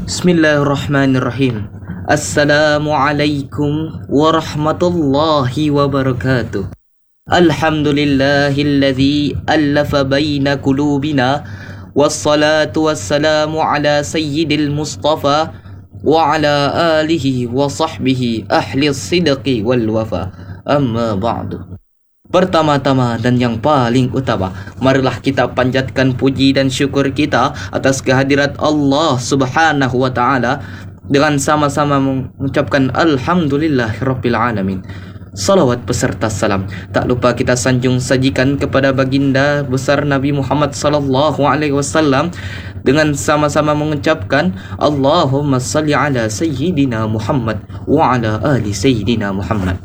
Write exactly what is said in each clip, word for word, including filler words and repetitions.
Bismillahirrahmanirrahim. Assalamualaikum warahmatullahi wabarakatuh. Alhamdulillahilladzi allafa baina qulubina. Wassalatu wassalamu ala sayyidil mustafa wa ala alihi wa sahbihi ahli sidqi wal wafa. Amma ba'du. Pertama-tama dan yang paling utama, marilah kita panjatkan puji dan syukur kita atas kehadirat Allah Subhanahu wa taala dengan sama-sama mengucapkan alhamdulillahirabbil alamin. Salawat beserta salam tak lupa kita sanjung sajikan kepada baginda besar Nabi Muhammad sallallahu alaihi wasallam dengan sama-sama mengucapkan Allahumma salli ala sayyidina Muhammad wa ala ali sayyidina Muhammad.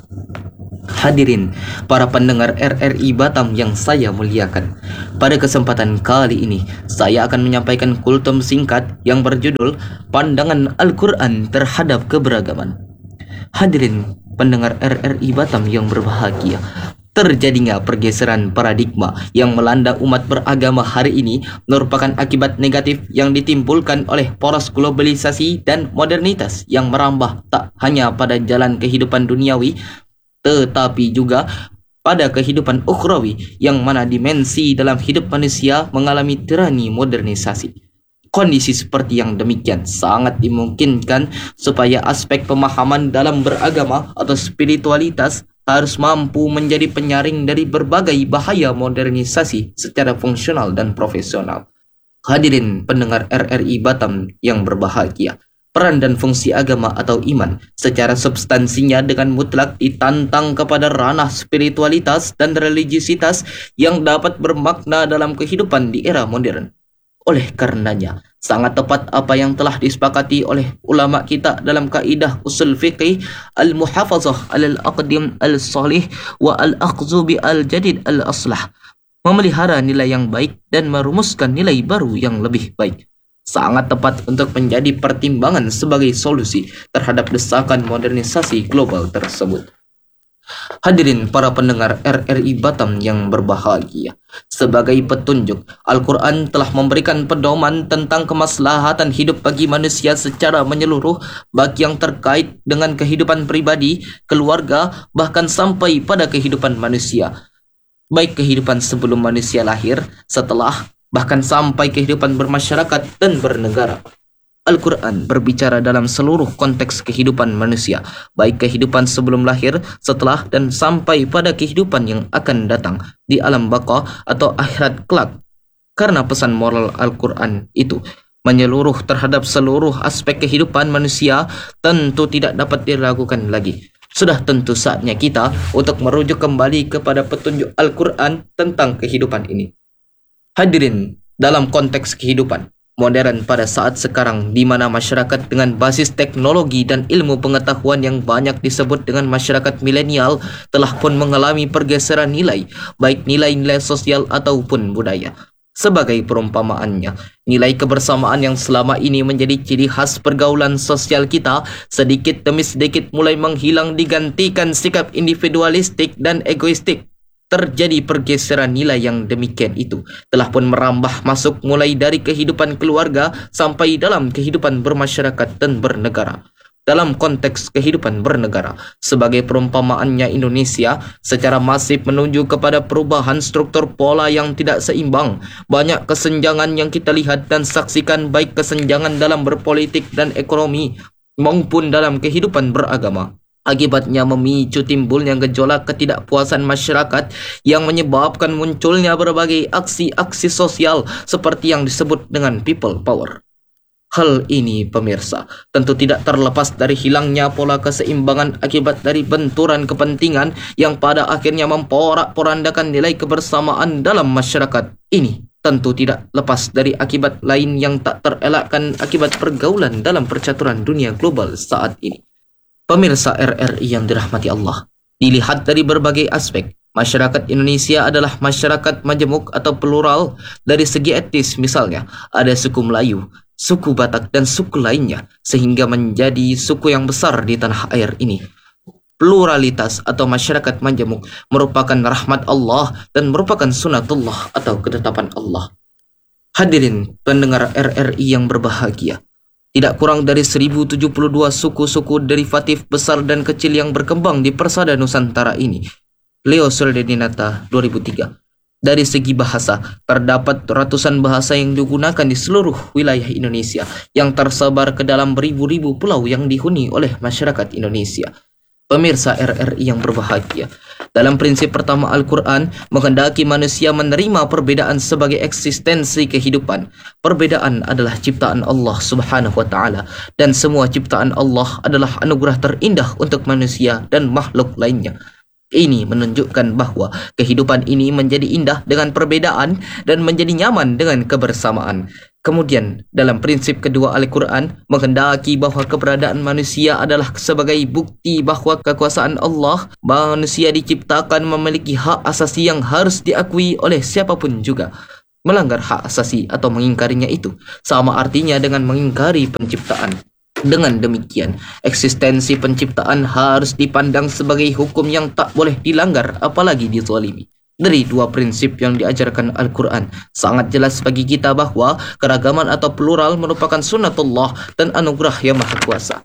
Hadirin para pendengar R R I Batam yang saya muliakan, pada kesempatan kali ini saya akan menyampaikan kultum singkat yang berjudul Pandangan Al-Quran Terhadap Keberagaman. Hadirin pendengar R R I Batam yang berbahagia, terjadinya pergeseran paradigma yang melanda umat beragama hari ini merupakan akibat negatif yang ditimbulkan oleh poros globalisasi dan modernitas yang merambah tak hanya pada jalan kehidupan duniawi, tetapi juga pada kehidupan ukhrawi yang mana dimensi dalam hidup manusia mengalami tirani modernisasi. Kondisi seperti yang demikian sangat dimungkinkan supaya aspek pemahaman dalam beragama atau spiritualitas harus mampu menjadi penyaring dari berbagai bahaya modernisasi secara fungsional dan profesional. Hadirin pendengar R R I Batam yang berbahagia, peran dan fungsi agama atau iman secara substansinya dengan mutlak ditantang kepada ranah spiritualitas dan religiusitas yang dapat bermakna dalam kehidupan di era modern. Oleh karenanya, sangat tepat apa yang telah disepakati oleh ulama kita dalam kaidah usul fiqih al-muhafazah al-aqdim al-salih wa al-aqzu bi al-jadid al-aslah, memelihara nilai yang baik dan merumuskan nilai baru yang lebih baik. Sangat tepat untuk menjadi pertimbangan sebagai solusi terhadap desakan modernisasi global tersebut. Hadirin para pendengar R R I Batam yang berbahagia, sebagai petunjuk, Al-Quran telah memberikan pedoman tentang kemaslahatan hidup bagi manusia secara menyeluruh, baik yang terkait dengan kehidupan pribadi, keluarga, bahkan sampai pada kehidupan manusia, baik kehidupan sebelum manusia lahir, setelah, bahkan sampai kehidupan bermasyarakat dan bernegara. Al-Quran berbicara dalam seluruh konteks kehidupan manusia, baik kehidupan sebelum lahir, setelah, dan sampai pada kehidupan yang akan datang di alam baka atau akhirat kelak. Karena pesan moral Al-Quran itu menyeluruh terhadap seluruh aspek kehidupan manusia, tentu tidak dapat diragukan lagi. Sudah tentu saatnya kita untuk merujuk kembali kepada petunjuk Al-Quran tentang kehidupan ini. Hadirin, dalam konteks kehidupan modern pada saat sekarang, di mana masyarakat dengan basis teknologi dan ilmu pengetahuan yang banyak disebut dengan masyarakat milenial telah pun mengalami pergeseran nilai, baik nilai-nilai sosial ataupun budaya. Sebagai perumpamaannya, nilai kebersamaan yang selama ini menjadi ciri khas pergaulan sosial kita, sedikit demi sedikit mulai menghilang digantikan sikap individualistik dan egoistik. Terjadi pergeseran nilai yang demikian itu telah pun merambah masuk mulai dari kehidupan keluarga sampai dalam kehidupan bermasyarakat dan bernegara. Dalam konteks kehidupan bernegara, sebagai perumpamaannya Indonesia secara masif menuju kepada perubahan struktur pola yang tidak seimbang. Banyak kesenjangan yang kita lihat dan saksikan, baik kesenjangan dalam berpolitik dan ekonomi maupun dalam kehidupan beragama. Akibatnya memicu timbulnya gejolak ketidakpuasan masyarakat yang menyebabkan munculnya berbagai aksi-aksi sosial seperti yang disebut dengan people power. Hal ini, pemirsa, tentu tidak terlepas dari hilangnya pola keseimbangan akibat dari benturan kepentingan yang pada akhirnya memporak-porandakan nilai kebersamaan dalam masyarakat ini. Tentu tidak lepas dari akibat lain yang tak terelakkan akibat pergaulan dalam percaturan dunia global saat ini. Pemirsa R R I yang dirahmati Allah, dilihat dari berbagai aspek, masyarakat Indonesia adalah masyarakat majemuk atau plural. Dari segi etnis misalnya, ada suku Melayu, suku Batak, dan suku lainnya, sehingga menjadi suku yang besar di tanah air ini. Pluralitas atau masyarakat majemuk merupakan rahmat Allah dan merupakan sunatullah atau ketetapan Allah. Hadirin pendengar R R I yang berbahagia, Tidak kurang dari seribu tujuh puluh dua suku-suku derivatif besar dan kecil yang berkembang di persada Nusantara ini. Leo Suryadinata dua ribu tiga. Dari segi bahasa, terdapat ratusan bahasa yang digunakan di seluruh wilayah Indonesia yang tersebar ke dalam beribu-ribu pulau yang dihuni oleh masyarakat Indonesia. Pemirsa R R I yang berbahagia, dalam prinsip pertama Al-Quran menghendaki manusia menerima perbedaan sebagai eksistensi kehidupan. Perbedaan adalah ciptaan Allah Subhanahu wa Ta'ala, dan semua ciptaan Allah adalah anugerah terindah untuk manusia dan makhluk lainnya. Ini menunjukkan bahwa kehidupan ini menjadi indah dengan perbedaan dan menjadi nyaman dengan kebersamaan. Kemudian, dalam prinsip kedua Al-Quran, menghendaki bahwa keberadaan manusia adalah sebagai bukti bahwa kekuasaan Allah. Manusia diciptakan memiliki hak asasi yang harus diakui oleh siapapun juga. Melanggar hak asasi atau mengingkarinya itu sama artinya dengan mengingkari penciptaan. Dengan demikian, eksistensi penciptaan harus dipandang sebagai hukum yang tak boleh dilanggar apalagi dizalimi. Dari dua prinsip yang diajarkan Al-Quran, sangat jelas bagi kita bahwa keragaman atau plural merupakan sunnatullah dan anugerah yang maha kuasa.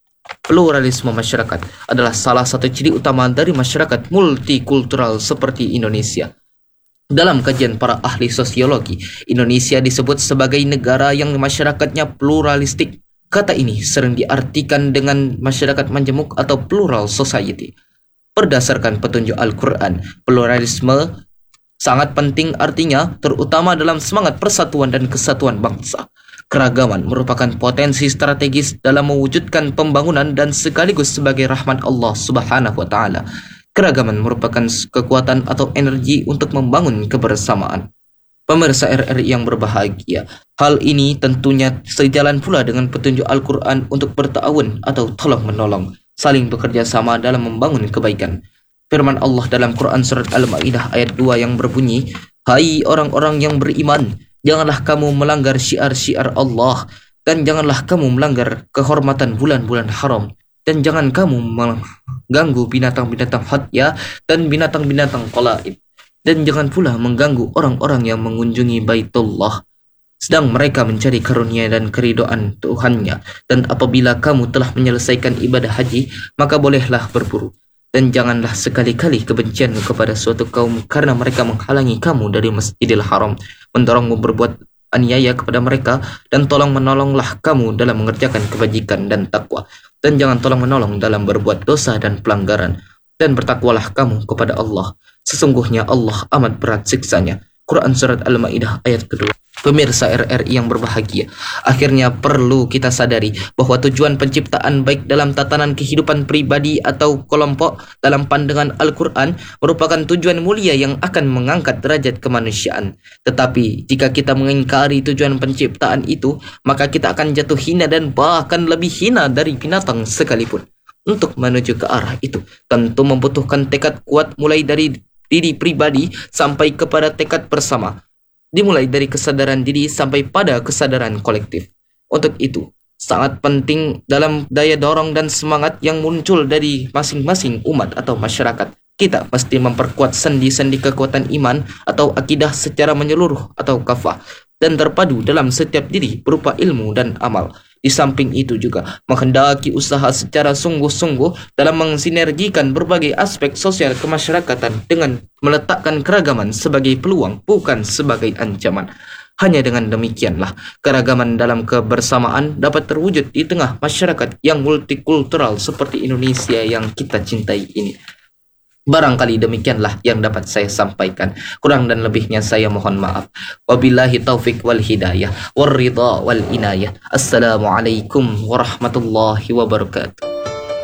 Pluralisme masyarakat adalah salah satu ciri utama dari masyarakat multikultural seperti Indonesia. Dalam kajian para ahli sosiologi, Indonesia disebut sebagai negara yang masyarakatnya pluralistik. Kata ini sering diartikan dengan masyarakat majemuk atau plural society. Berdasarkan petunjuk Al-Quran, pluralisme sangat penting, artinya terutama dalam semangat persatuan dan kesatuan bangsa. Keragaman merupakan potensi strategis dalam mewujudkan pembangunan dan sekaligus sebagai rahmat Allah Subhanahu wa Ta'ala. Keragaman merupakan kekuatan atau energi untuk membangun kebersamaan. Pemirsa R R I yang berbahagia, hal ini tentunya sejalan pula dengan petunjuk Al-Quran untuk berta'awun atau tolong-menolong, saling bekerja sama dalam membangun kebaikan. Firman Allah dalam Quran Surat Al-Ma'idah ayat dua yang berbunyi, "Hai orang-orang yang beriman, janganlah kamu melanggar syiar-syiar Allah, dan janganlah kamu melanggar kehormatan bulan-bulan haram, dan jangan kamu mengganggu binatang-binatang hadya dan binatang-binatang qalaib, dan jangan pula mengganggu orang-orang yang mengunjungi Baitullah sedang mereka mencari karunia dan keridoan Tuhannya. Dan apabila kamu telah menyelesaikan ibadah haji, maka bolehlah berburu. Dan janganlah sekali-kali kebencianmu kepada suatu kaum karena mereka menghalangi kamu dari Masjidil Haram, mendorongmu berbuat aniaya kepada mereka, dan tolong menolonglah kamu dalam mengerjakan kebajikan dan takwa. Dan jangan tolong menolong dalam berbuat dosa dan pelanggaran. Dan bertakwalah kamu kepada Allah. Sesungguhnya Allah amat berat siksanya." Quran Surat Al-Ma'idah ayat kedua. Pemirsa R R I yang berbahagia, akhirnya perlu kita sadari bahwa tujuan penciptaan baik dalam tatanan kehidupan pribadi atau kelompok dalam pandangan Al-Quran merupakan tujuan mulia yang akan mengangkat derajat kemanusiaan. Tetapi jika kita mengingkari tujuan penciptaan itu, maka kita akan jatuh hina dan bahkan lebih hina dari binatang sekalipun. Untuk menuju ke arah itu tentu membutuhkan tekad kuat mulai dari diri pribadi sampai kepada tekad bersama. Dimulai dari kesadaran diri sampai pada kesadaran kolektif. Untuk itu, sangat penting dalam daya dorong dan semangat yang muncul dari masing-masing umat atau masyarakat. Kita mesti memperkuat sendi-sendi kekuatan iman atau akidah secara menyeluruh atau kafah dan terpadu dalam setiap diri berupa ilmu dan amal. Di samping itu juga menghendaki usaha secara sungguh-sungguh dalam mensinergikan berbagai aspek sosial kemasyarakatan dengan meletakkan keragaman sebagai peluang bukan sebagai ancaman. Hanya dengan demikianlah keragaman dalam kebersamaan dapat terwujud di tengah masyarakat yang multikultural seperti Indonesia yang kita cintai ini. Barangkali demikianlah yang dapat saya sampaikan. Kurang dan lebihnya saya mohon maaf. Wabillahi taufik wal hidayah, war ridha wal inayah. Assalamualaikum warahmatullahi wabarakatuh.